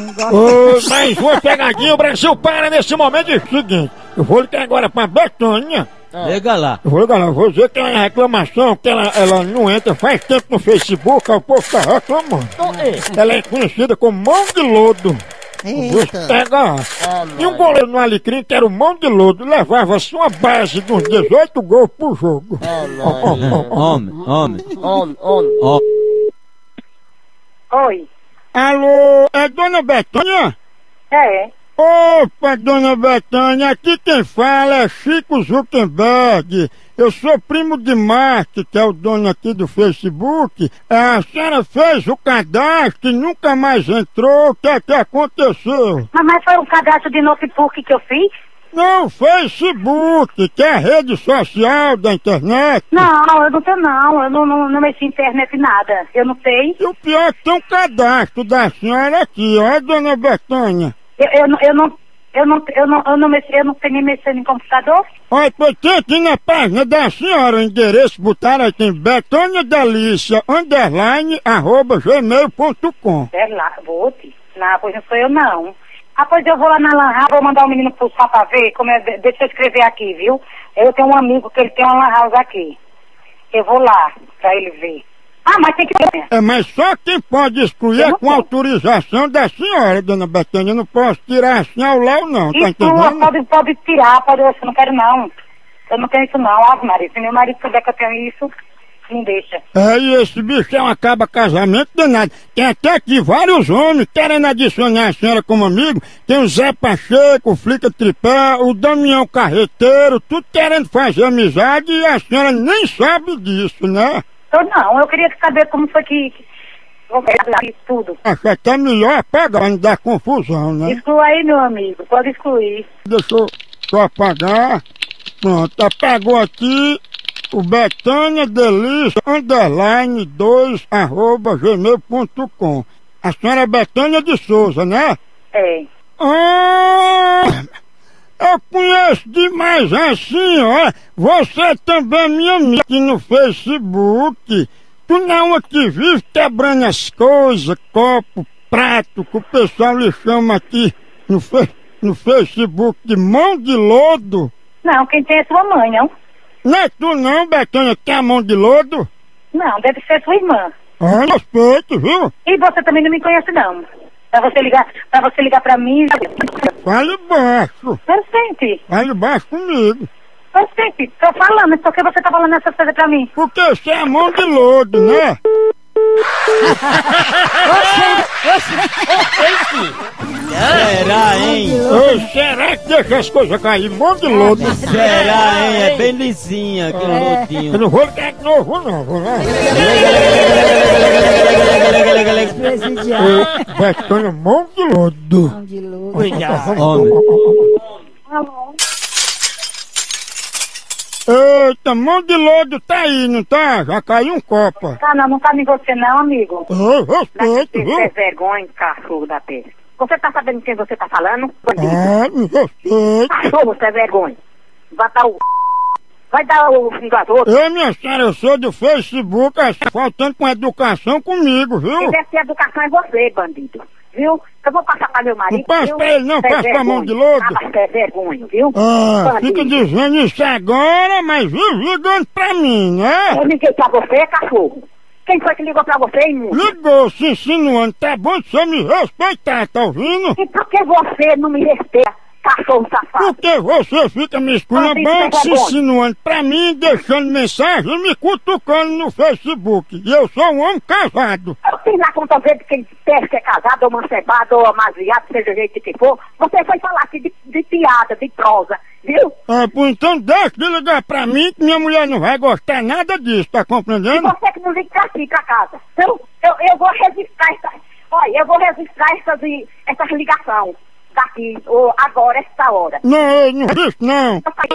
Ô, mais uma pegadinha, o Brasil para nesse momento. É o seguinte, eu vou ligar agora pra Betânia. Liga lá. Eu vou ligar lá, vou dizer que é uma reclamação, que ela não entra faz tempo no Facebook, aí o povo tá reclamando. Ela é conhecida como Mão de Lodo. Vou pegar. E um goleiro no Alecrim, que era o Mão de Lodo, levava sua base de uns 18 gols por jogo. Homem. Oi. Alô, é Dona Betânia? É. Opa, Dona Betânia, aqui quem fala é Chico Zuckerberg. Eu sou primo de Mark, que é o dono aqui do Facebook. A senhora fez o cadastro e nunca mais entrou. O que é que aconteceu? Mas foi o cadastro de notebook que eu fiz? Não, Facebook, que é a rede social da internet. Não, eu não tenho não. Eu não mexi em internet nada. Eu não sei. E o pior é que tem um cadastro da senhora aqui, ó, Dona Betânia. Eu não tenho nem mexendo em computador. Olha, pois tem aqui na página da senhora o endereço, botaram aqui em betaniadelícia_gmail.com. É lá, bote. Não, pois não sou eu não. Ah, pois eu vou lá na Lan House, vou mandar o menino pulsar pra ver como é. Deixa eu escrever aqui, viu? Eu tenho um amigo que ele tem uma Lan House aqui. Eu vou lá pra ele ver. Ah, mas tem que... É, mas só quem pode excluir é com autorização da senhora, Dona Betânia. Eu não posso tirar assim ao Léo, não, tá entendendo? Pode tirar, eu não quero não. Eu não tenho isso não, Ave Maria. Se meu marido souber que eu tenho isso, não deixa. É, e esse bicho é um acaba casamento danado. Tem até aqui vários homens querendo adicionar a senhora como amigo. Tem o Zé Pacheco, o Flica Tripé, o Damião Carreteiro, tudo querendo fazer amizade e a senhora nem sabe disso, né? Não, eu queria saber como foi que vou pegar isso tudo. Acho até melhor apagar, não dar confusão, né? Exclua aí, meu amigo, pode excluir. Deixa eu só apagar. Pronto, apagou aqui o betaniadelícia_2@gmail.com. A senhora Betânia de Souza, né? É. Eu conheço demais assim, ó. Você também é minha amiga aqui no Facebook. Tu não é uma que vive quebrando as coisas, copo, prato, que o pessoal lhe chama aqui no Facebook de Mão de Lodo. Não, quem tem é sua mãe, não? Não é tu não, Betânia, que é a Mão de Lodo? Não, deve ser sua irmã. Ah, respeito, viu? E você também não me conhece, não. Pra você ligar pra mim... Fale baixo. Eu senti. Fale baixo comigo. Eu senti. Tô falando, por que você tá falando essas coisas pra mim? Porque você é Mão de Lodo, né? Será, hein? Ô, será que deixa as coisas cair? Mão de Lodo. Será, hein? É bem lisinha aquele lodinho. Eu não vou ligar de novo, não. Vou lá. Betânia, Mão de Lodo. Mão de Lodo. Homem. Alô? Eita, Mão de Lodo tá aí, não tá? Já caiu um copo. Tá, não tá em você não, amigo. Ô, respeito, Você viu? é vergonha, cachorro da peste. Você tá sabendo quem você tá falando? Bandido. Ah, me respeito. Cachorro, você é vergonha. Vai dar o fim das outras. Eu, minha senhora, eu sou do Facebook, faltando com educação comigo, viu? Quem deve ter educação é você, bandido. Viu? Eu vou passar pra meu marido. Não passa viu? pra ele não, Você é passa pra Mão de Lodo. Ah, mas você é vergonha, viu? Ah, Bandido. fica dizendo isso agora, mas vive ligando pra mim, né? Eu liguei pra você, cachorro. Quem foi que ligou pra você, imundo? Ligou se insinuando, tá bom de você me respeitar, tá ouvindo? E por que você não me respeita, cachorro safado? Porque você fica me esculhambando, se insinuando pra mim, deixando mensagem e me cutucando no Facebook. E eu sou um homem casado. Eu fiz na conta ver de quem deve ser casado, ou mancebado, ou amaziado, seja o jeito que for. Você foi falar aqui de piada, de prosa, viu? Ah, pô, então deixa de ligar pra mim que minha mulher não vai gostar nada disso, tá E compreendendo? você que não liga pra aqui, pra casa. Então, eu vou registrar eu vou registrar essas ligações daqui, ou agora, esta hora. Não, eu não disse não.